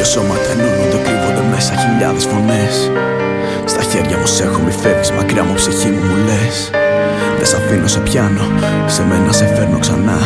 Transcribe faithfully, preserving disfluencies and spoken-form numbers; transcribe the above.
Δύο σώματα ενώνονται, κρύβονται μέσα χιλιάδες φωνές. Στα χέρια μου σ' έχω, μη φεύγεις μακριά μου, ψυχή μου μου λες. Δεν σ' αφήνω, σε πιάνω, σε μένα σε φέρνω ξανά.